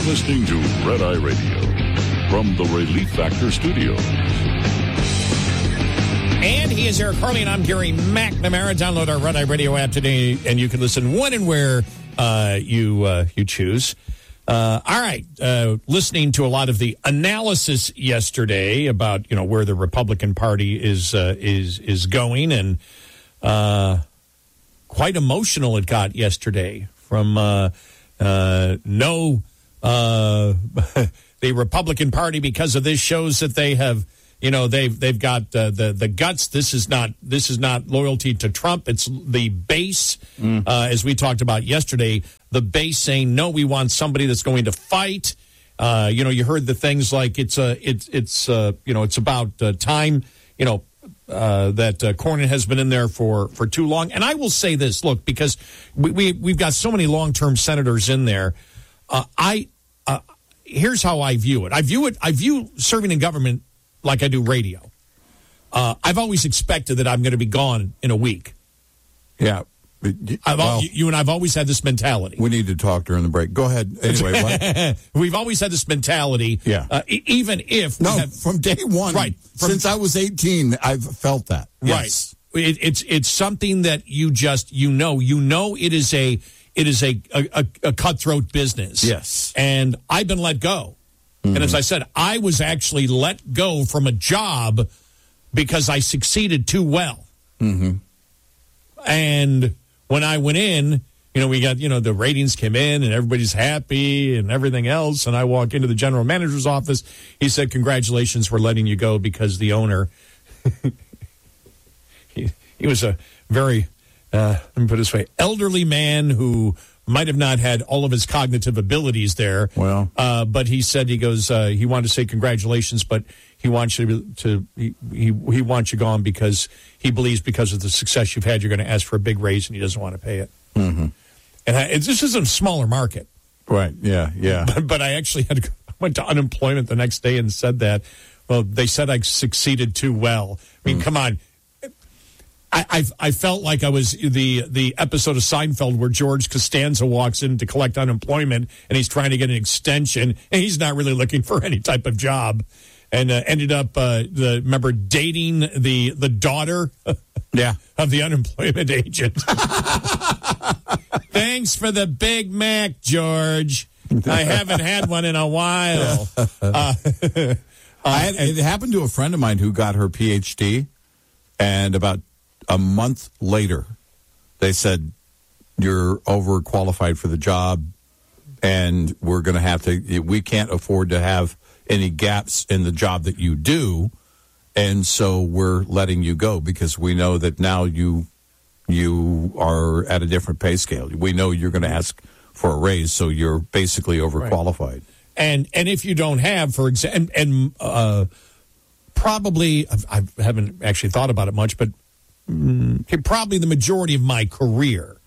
listening to Red Eye Radio from the Relief Factor Studios. And he is Eric Harley, and I'm Gary McNamara. Download our Red Eye Radio app today, and you can listen when and where you choose. All right, listening to a lot of the analysis yesterday about where the Republican Party is going, and quite emotional it got yesterday from the Republican Party, because of this, shows that they have. They've got the guts. This is not loyalty to Trump. It's the base, as we talked about yesterday. The base saying no, we want somebody that's going to fight. You heard the things like it's about time. That Cornyn has been in there for too long. And I will say this: look, because we've got so many long-term senators in there. Here's how I view it. I view serving in government like I do radio. I've always expected that I'm going to be gone in a week. Yeah. You and I've always had this mentality. We need to talk during the break. Go ahead. Anyway, what? We've always had this mentality. Yeah. Even if... from day one. Right. Since I was 18, I've felt that. Yes. Right. It's something that you just, it is a cutthroat business. Yes. And I've been let go. And as I said, I was actually let go from a job because I succeeded too well. Mm-hmm. And when I went in, we got, the ratings came in and everybody's happy and everything else. And I walk into the general manager's office. He said, congratulations, we're letting you go because the owner, he was a very, let me put it this way, elderly man who might have not had all of his cognitive abilities there. Well, but he said, he wanted to say congratulations, but he wants you he wants you gone because he believes because of the success you've had, you're going to ask for a big raise and he doesn't want to pay it. Mm-hmm. And this is a smaller market. Right. Yeah. Yeah. But I actually I went to unemployment the next day and said that. Well, they said I succeeded too well. I mean, come on. I felt like I was the episode of Seinfeld where George Costanza walks in to collect unemployment and he's trying to get an extension and he's not really looking for any type of job, and ended up remember dating the daughter of the unemployment agent. Thanks for the Big Mac, George. I haven't had one in a while. It happened to a friend of mine who got her PhD, and about a month later, they said, you're overqualified for the job, and we're going to have to, we can't afford to have any gaps in the job that you do, and so we're letting you go because we know that now you are at a different pay scale. We know you're going to ask for a raise, so you're basically overqualified. Right. And if you don't have, for example, probably, I haven't actually thought about it much, but probably the majority of my career,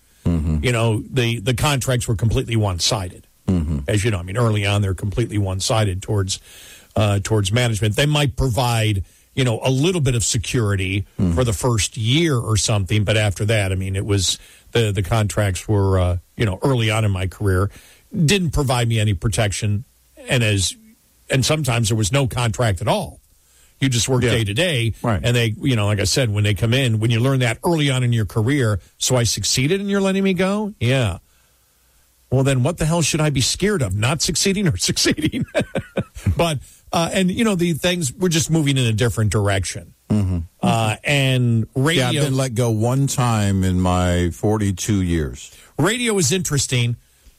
the contracts were completely one-sided. Mm-hmm. As you know, I mean, early on, they're completely one-sided towards management. They might provide, a little bit of security for the first year or something, but after that, I mean, it was the contracts were, early on in my career, didn't provide me any protection, and sometimes there was no contract at all. You just work day to day, right. And they, like I said, when they come in, when you learn that early on in your career, so I succeeded and you're letting me go? Yeah. Well, then what the hell should I be scared of? Not succeeding or succeeding? But, the things, we're just moving in a different direction. Mm-hmm. And radio. Yeah, I've been let go one time in my 42 years. Radio is interesting,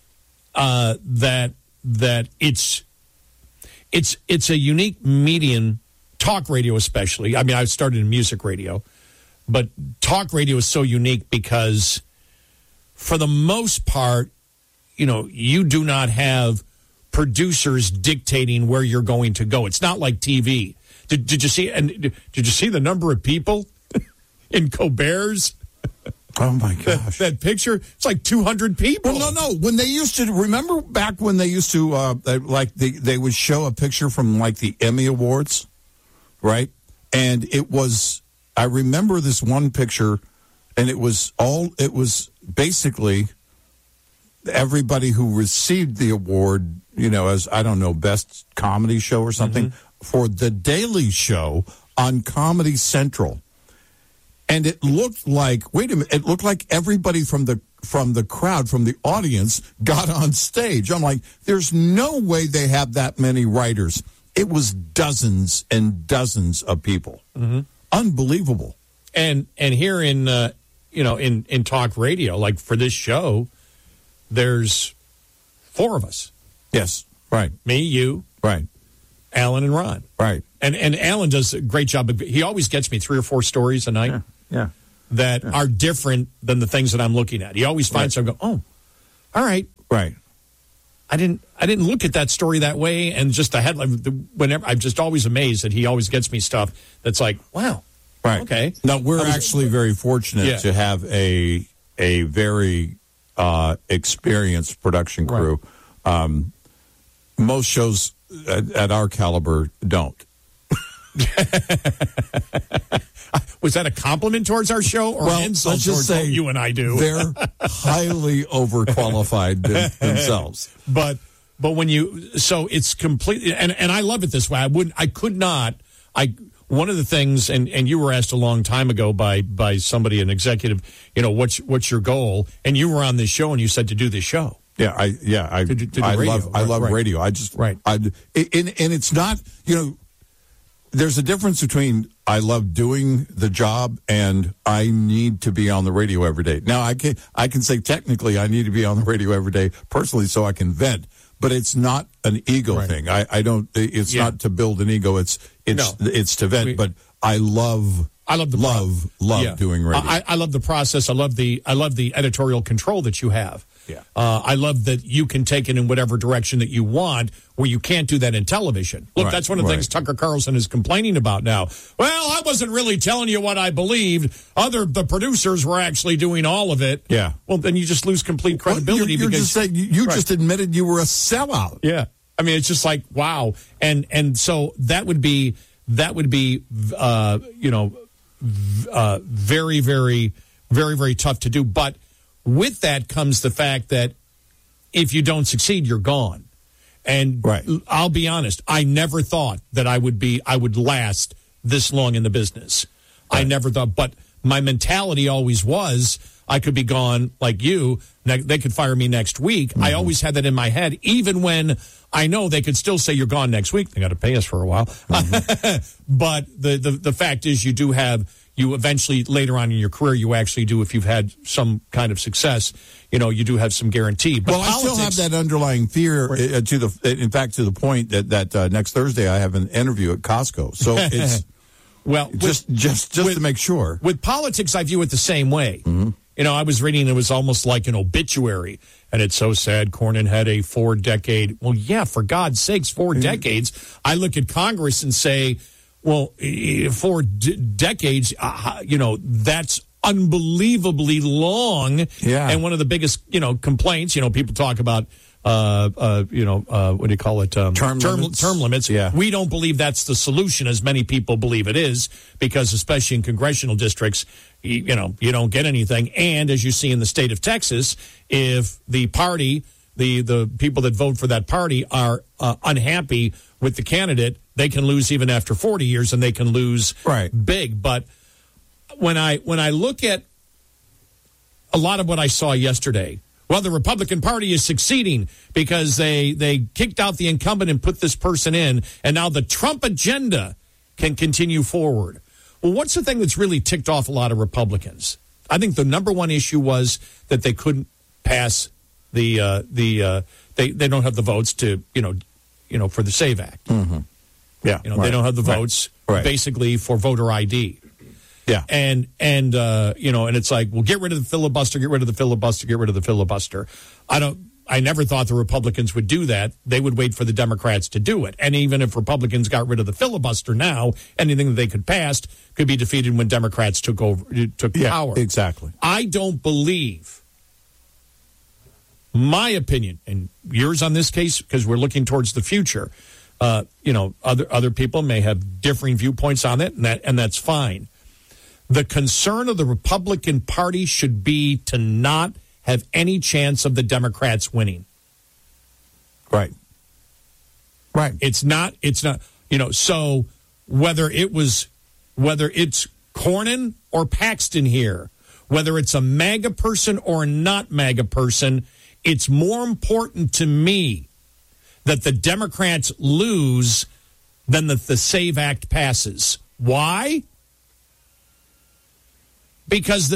that it's a unique medium. Talk radio especially. I mean, I started in music radio, but talk radio is so unique because for the most part, you do not have producers dictating where you're going to go. It's not like TV. Did you see the number of people in Colbert's? Oh my gosh. That picture, it's like 200 people. Well, no. When they used to, remember back when they used to, they would show a picture from like the Emmy Awards? Right? And I remember this one picture, and it was basically everybody who received the award, as, I don't know, best comedy show or something, for The Daily Show on Comedy Central. And it looked like, it looked like everybody from the crowd, from the audience, got on stage. I'm like, there's no way they have that many writers. It was dozens and dozens of people. Unbelievable. And here in in talk radio, like for this show, there's 4 of us. Yes, right. Me, you, right, Alan, and Ron. Right. And Alan does a great job. He always gets me 3 or 4 stories a night that are different than the things that I'm looking at. He always finds something. Oh, all right, right. I didn't look at that story that way, and just the headline. Whenever I'm just always amazed that he always gets me stuff that's like, wow, right, okay. Now we're actually very fortunate to have a very experienced production crew. Right. Most shows at our caliber don't. Was that a compliment towards our show or an insult towards what you and I do? They're highly overqualified themselves. But when so it's completely, and I love it this way. One of the things, and you were asked a long time ago by somebody, an executive, what's your goal? And you were on this show and you said to do this show. Yeah, I love radio. I just, and it's not, there's a difference between I love doing the job and I need to be on the radio every day. Now I can say technically I need to be on the radio every day personally so I can vent, but it's not an ego thing. I don't. It's not to build an ego. It's to vent. But I love doing radio. I love the process. I love the editorial control that you have. Yeah. I love that you can take it in whatever direction that you want, where you can't do that in television. Look, that's one of the things Tucker Carlson is complaining about now. Well, I wasn't really telling you what I believed. The producers were actually doing all of it. Yeah. Well, then you just lose complete credibility. You're because just saying, you just admitted you were a sellout. Yeah. I mean, it's just like, wow. And so that would be very, very, very, very tough to do. But with that comes the fact that if you don't succeed, you're gone. And I'll be honest, I never thought that I would last this long in the business. Right. I never thought, but my mentality always was I could be gone like you. They could fire me next week. I always had that in my head, even when I know they could still say you're gone next week. They got to pay us for a while. But the fact is you eventually later on in your career, you actually do, if you've had some kind of success, you do have some guarantee. But I still have that underlying fear to the point that next Thursday I have an interview at Costco. So it's just to make sure. With politics, I view it the same way. Mm-hmm. I was reading, it was almost like an obituary, and it's so sad. Cornyn had a 4-decade. Well, yeah, for God's sakes, 4 decades. I look at Congress and say, well, 4 decades, that's unbelievably long. Yeah. And one of the biggest, complaints, people talk about, what do you call it? Term limits. Yeah. We don't believe that's the solution, as many people believe it is, because especially in congressional districts, you don't get anything. And as you see in the state of Texas, if the party, the people that vote for that party are unhappy with the candidate, they can lose even after 40 years, and they can lose big. But when I look at a lot of what I saw yesterday, well, the Republican Party is succeeding because they kicked out the incumbent and put this person in, and now the Trump agenda can continue forward. Well, what's the thing that's really ticked off a lot of Republicans? I think the number one issue was that they couldn't pass they don't have the votes to for the SAVE Act. Mm-hmm. Yeah, they don't have the votes basically for voter ID. Yeah, and it's like, well, get rid of the filibuster, get rid of the filibuster, get rid of the filibuster. I never thought the Republicans would do that. They would wait for the Democrats to do it. And even if Republicans got rid of the filibuster now, anything that they could pass could be defeated when Democrats took power. Exactly. I don't believe, my opinion, and yours on this case, because we're looking towards the future. Other people may have differing viewpoints on it, and that's fine. The concern of the Republican Party should be to not have any chance of the Democrats winning. Right. It's not, so whether it's Cornyn or Paxton here, whether it's a MAGA person or not MAGA person, it's more important to me that the Democrats lose than that the SAVE Act passes. Why? Because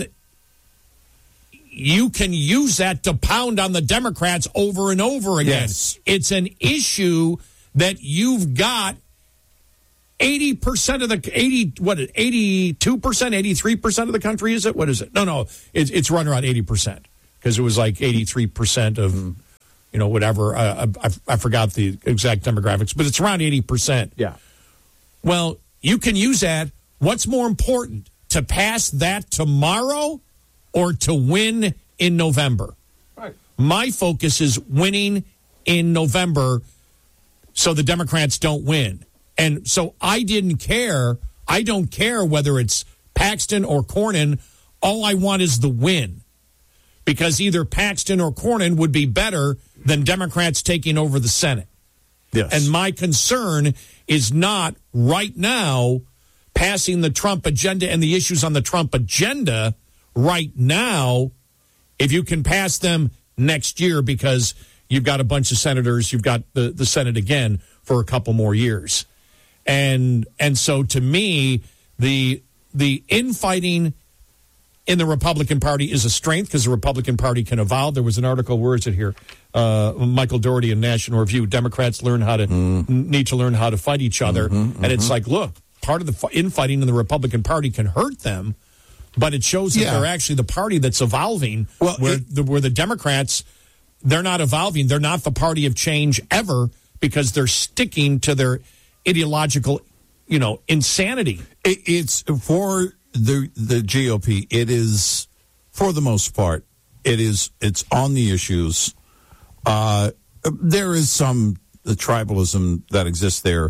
you can use that to pound on the Democrats over and over again. Yes. It's an issue that you've got 80% of the 82%, 83% of the country, is it? What is it? No, it's run around 80% because it was like 83% of whatever. I forgot the exact demographics, but it's around 80%. Yeah. Well, you can use that. What's more important, to pass that tomorrow or to win in November? Right. My focus is winning in November so the Democrats don't win. And so I don't care whether it's Paxton or Cornyn. All I want is the win. Because either Paxton or Cornyn would be better than Democrats taking over the Senate. Yes. And my concern is not right now passing the Trump agenda and the issues on the Trump agenda right now, if you can pass them next year, because you've got a bunch of senators, you've got the Senate again for a couple more years. And so to me, the infighting in the Republican Party is a strength because the Republican Party can evolve. There was an article, where is it here? Michael Dougherty in National Review, Democrats need to learn how to fight each other. And it's like, look, part of the infighting in the Republican Party can hurt them, but it shows that they're actually the party that's evolving, where the Democrats, they're not evolving. They're not the party of change ever because they're sticking to their ideological, insanity. It's for the GOP. It is, for the most part, it's on the issues. There is some tribalism that exists there.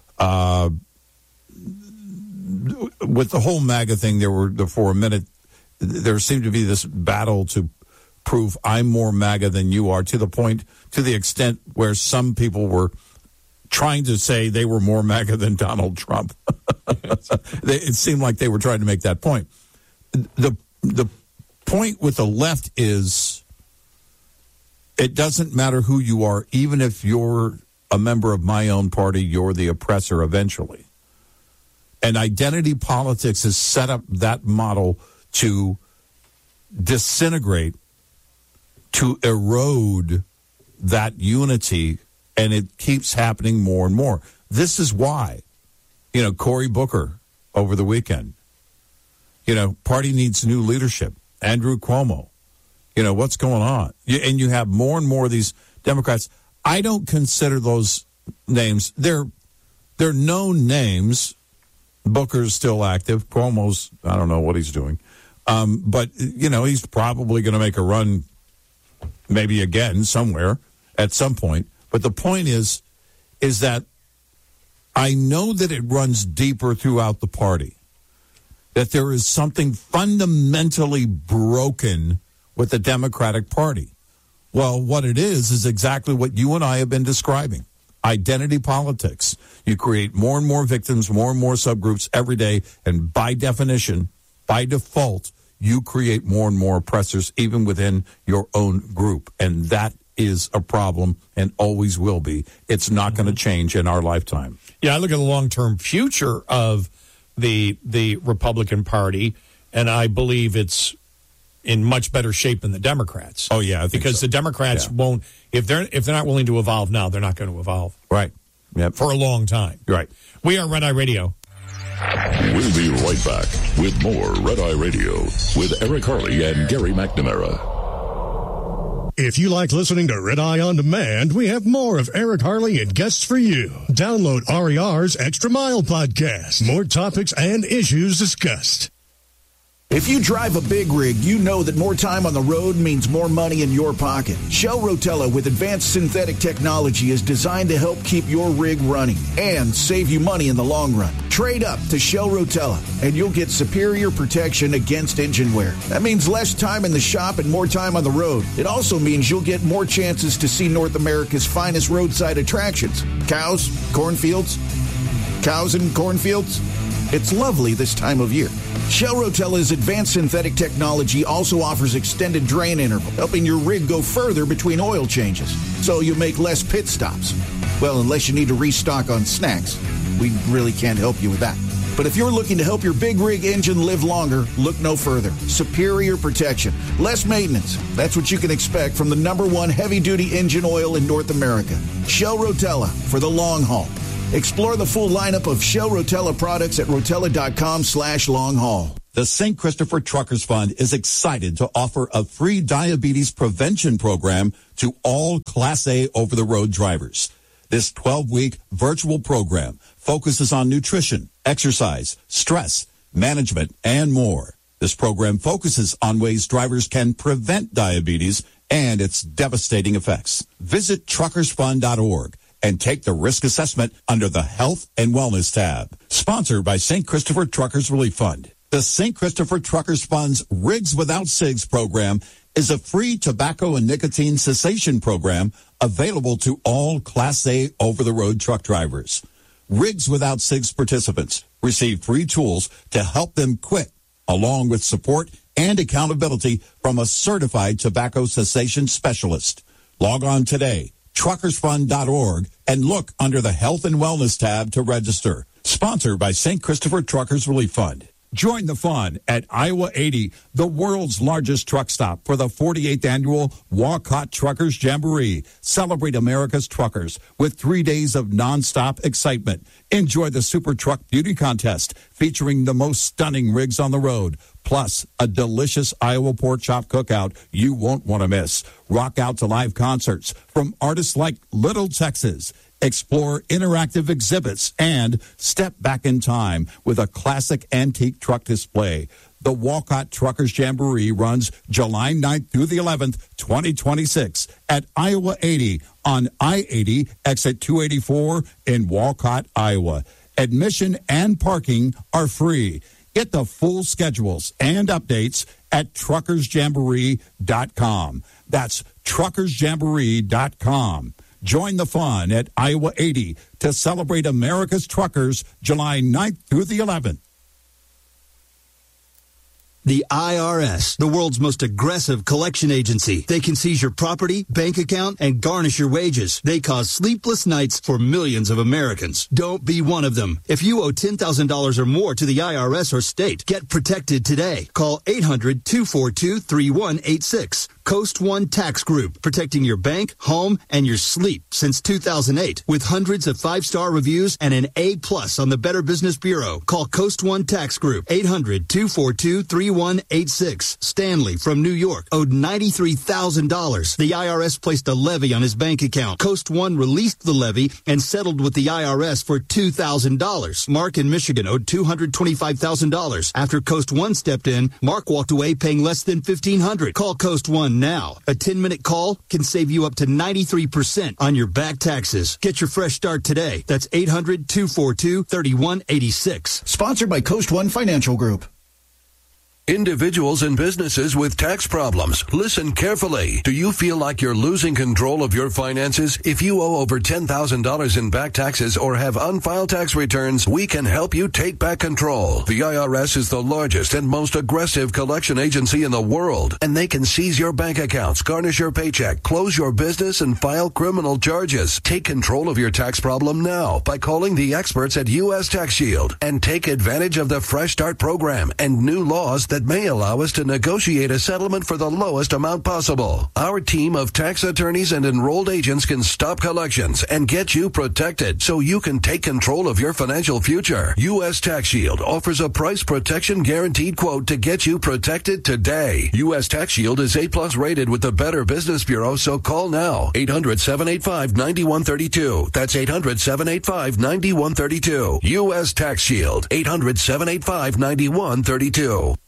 With the whole MAGA thing, for a minute, there seemed to be this battle to prove I'm more MAGA than you are, to the extent where some people were trying to say they were more MAGA than Donald Trump. It seemed like they were trying to make that point. The point with the left is it doesn't matter who you are, even if you're a member of my own party, you're the oppressor eventually. And identity politics has set up that model to disintegrate, to erode that unity, and it keeps happening more and more. This is why, Cory Booker over the weekend, party needs new leadership. Andrew Cuomo, what's going on? And you have more and more of these Democrats. I don't consider those names. They're known names. Booker's still active. Cuomo's, I don't know what he's doing. But, he's probably going to make a run maybe again somewhere at some point. But the point is that I know that it runs deeper throughout the party, that there is something fundamentally broken with the Democratic Party. Well, what it is exactly what you and I have been describing. Identity politics. You create more and more victims, more and more subgroups every day, and by definition, by default, you create more and more oppressors even within your own group. And that is a problem and always will be. It's not going to change in our lifetime. Yeah, I look at the long-term future of the Republican Party, and I believe it's in much better shape than the Democrats. Oh, yeah, I think because so. The Democrats won't, if they're not willing to evolve now, they're not going to evolve. Right. Yep. For a long time. Right. We are Red Eye Radio. We'll be right back with more Red Eye Radio with Eric Harley and Gary McNamara. If you like listening to Red Eye On Demand, we have more of Eric Harley and guests for you. Download RER's Extra Mile podcast. More topics and issues discussed. If you drive a big rig, you know that more time on the road means more money in your pocket. Shell Rotella with advanced synthetic technology is designed to help keep your rig running and save you money in the long run. Trade up to Shell Rotella and you'll get superior protection against engine wear. That means less time in the shop and more time on the road. It also means you'll get more chances to see North America's finest roadside attractions. Cows, cornfields, cows and cornfields. It's lovely this time of year. Shell Rotella's advanced synthetic technology also offers extended drain interval, helping your rig go further between oil changes, so you make less pit stops. Well, unless you need to restock on snacks. We really can't help you with that. But if you're looking to help your big rig engine live longer, look no further. Superior protection, less maintenance. That's what you can expect from the #1 heavy-duty engine oil in North America. Shell Rotella for the long haul. Explore the full lineup of Shell Rotella products at rotella.com/long-haul. The St. Christopher Truckers Fund is excited to offer a free diabetes prevention program to all Class A over-the-road drivers. This 12-week virtual program focuses on nutrition, exercise, stress, management, and more. This program focuses on ways drivers can prevent diabetes and its devastating effects. Visit truckersfund.org and take the risk assessment under the Health and Wellness tab. Sponsored by St. Christopher Truckers Relief Fund. The St. Christopher Truckers Fund's Rigs Without Cigs program is a free tobacco and nicotine cessation program available to all Class A over-the-road truck drivers. Rigs Without Cigs participants receive free tools to help them quit, along with support and accountability from a certified tobacco cessation specialist. Log on today, truckersfund.org, and look under the Health and Wellness tab to register. Sponsored by St. Christopher Truckers Relief Fund. Join the fun at Iowa 80, the world's largest truck stop, for the 48th annual Walcott Truckers Jamboree. Celebrate America's truckers with 3 days of nonstop excitement. Enjoy the Super Truck Beauty Contest featuring the most stunning rigs on the road, plus a delicious Iowa pork chop cookout you won't want to miss. Rock out to live concerts from artists like Little Texas. Explore interactive exhibits and step back in time with a classic antique truck display. The Walcott Truckers Jamboree runs July 9th through the 11th, 2026 at Iowa 80 on I-80 exit 284 in Walcott, Iowa. Admission and parking are free. Get the full schedules and updates at truckersjamboree.com. That's truckersjamboree.com. Join the fun at Iowa 80 to celebrate America's truckers July 9th through the 11th. The IRS, the world's most aggressive collection agency. They can seize your property, bank account, and garnish your wages. They cause sleepless nights for millions of Americans. Don't be one of them. If you owe $10,000 or more to the IRS or state, get protected today. Call 800-242-3186. Coast One Tax Group, protecting your bank, home, and your sleep since 2008. With hundreds of 5-star reviews and an A+ on the Better Business Bureau. Call Coast One Tax Group, 800-242-3186. Stanley from New York owed $93,000. The IRS placed a levy on his bank account. Coast One released the levy and settled with the IRS for $2,000. Mark in Michigan owed $225,000. After Coast One stepped in, Mark walked away paying less than $1,500. Call Coast One now. A 10-minute call can save you up to 93% on your back taxes. Get your fresh start today. That's 800-242-3186. Sponsored by Coast One Financial Group. Individuals and businesses with tax problems, listen carefully. Do you feel like you're losing control of your finances? If you owe over $10,000 in back taxes or have unfiled tax returns, we can help you take back control. The IRS is the largest and most aggressive collection agency in the world, and they can seize your bank accounts, garnish your paycheck, close your business, and file criminal charges. Take control of your tax problem now by calling the experts at U.S. Tax Shield and take advantage of the Fresh Start program and new laws that may allow us to negotiate a settlement for the lowest amount possible. Our team of tax attorneys and enrolled agents can stop collections and get you protected so you can take control of your financial future. U.S. Tax Shield offers a price protection guaranteed quote to get you protected today. U.S. Tax Shield is A+ rated with the Better Business Bureau, so call now. 800-785-9132. That's 800-785-9132. U.S. Tax Shield. 800-785-9132.